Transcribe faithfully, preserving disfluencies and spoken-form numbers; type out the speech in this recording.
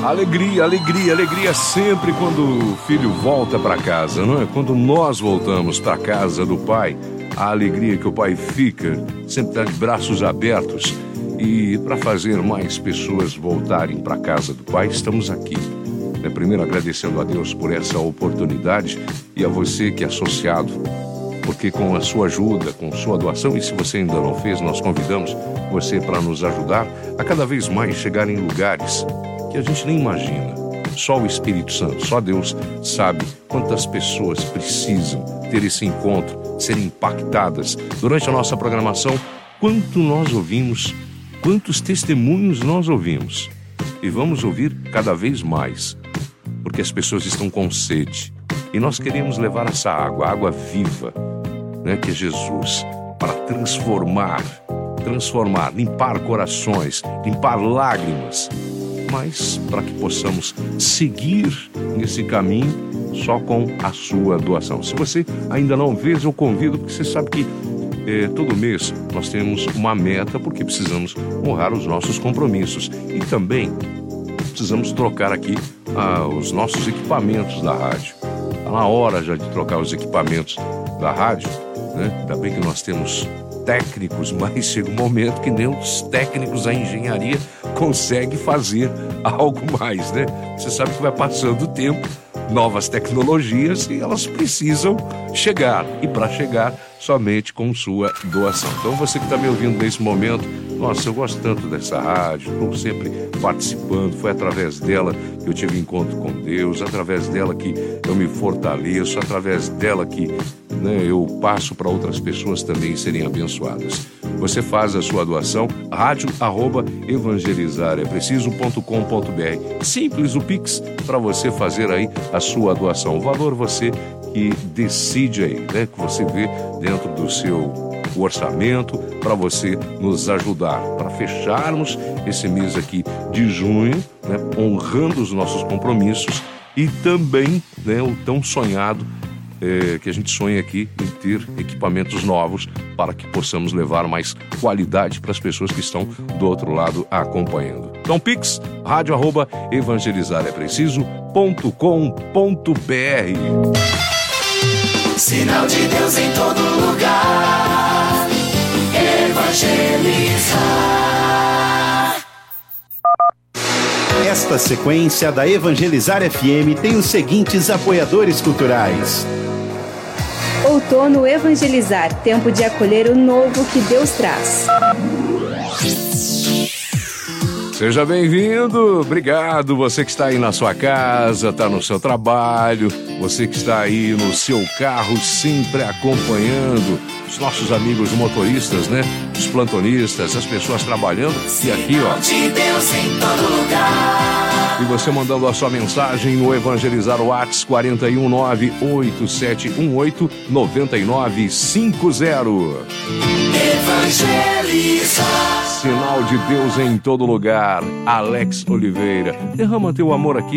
Alegria, alegria, alegria sempre quando o filho volta para casa, não é? Quando nós voltamos para casa do pai, a alegria que o pai fica sempre está de braços abertos. E para fazer mais pessoas voltarem para casa do pai, estamos aqui. É, primeiro agradecendo a Deus por essa oportunidade e a você que é associado, porque com a sua ajuda, com sua doação, e se você ainda não fez, nós convidamos você para nos ajudar a cada vez mais chegar em lugares que a gente nem imagina. Só o Espírito Santo, só Deus sabe quantas pessoas precisam ter esse encontro, serem impactadas. Durante a nossa programação, quanto nós ouvimos, quantos testemunhos nós ouvimos. E vamos ouvir cada vez mais, porque as pessoas estão com sede. E nós queremos levar essa água, água viva, né, que é Jesus, para transformar, transformar, limpar corações, limpar lágrimas, mas para que possamos seguir nesse caminho só com a sua doação. Se você ainda não fez, eu convido, porque você sabe que eh, todo mês nós temos uma meta, porque precisamos honrar os nossos compromissos e também precisamos trocar aqui ah, os nossos equipamentos da rádio. Está na hora já de trocar os equipamentos da rádio, né? Ainda bem que nós temos técnicos, mas chega um momento que nem os técnicos da engenharia conseguem fazer algo mais, né? Você sabe que vai passando o tempo, novas tecnologias, e elas precisam chegar. E para chegar, somente com sua doação. Então você que está me ouvindo nesse momento, nossa, eu gosto tanto dessa rádio, estou sempre participando, foi através dela que eu tive encontro com Deus, através dela que eu me fortaleço, através dela que, né, eu passo para outras pessoas também serem abençoadas. Você faz a sua doação, rádio arroba evangelizar é preciso ponto com ponto br. Simples o Pix para você fazer aí a sua doação. O valor você que decide aí, né, que você vê dentro do seu o orçamento para você nos ajudar, para fecharmos esse mês aqui de junho, né, honrando os nossos compromissos e também, né, o tão sonhado é, que a gente sonha aqui em ter equipamentos novos para que possamos levar mais qualidade para as pessoas que estão do outro lado acompanhando. Então, Pix, rádio arroba evangelizar é preciso ponto com ponto br. Sinal de Deus em todo lugar. Evangelizar. Esta sequência da Evangelizar F M tem os seguintes apoiadores culturais. Outono Evangelizar, tempo de acolher o novo que Deus traz. Seja bem-vindo, obrigado, você que está aí na sua casa, está no seu trabalho, você que está aí no seu carro, sempre acompanhando os nossos amigos motoristas, né? Os plantonistas, as pessoas trabalhando, e aqui, ó, de Deus em todo lugar. E você mandando a sua mensagem no Evangelizar WhatsApp quatro um nove oito sete um oito nove nove cinco zero. Evangelizar. Sinal de Deus em todo lugar. Alex Oliveira, derrama teu amor aqui